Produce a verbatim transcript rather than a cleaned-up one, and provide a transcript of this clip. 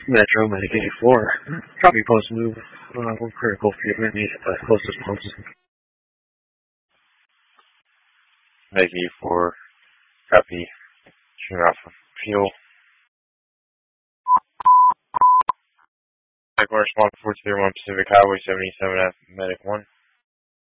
Metro Medic eighty-four. Copy post move. Uh, one critical treatment needed by closest pumps. Medic eighty-four. Copy. Turn off fuel. Medic one response four two one Pacific Highway seventy-seven at Medic one.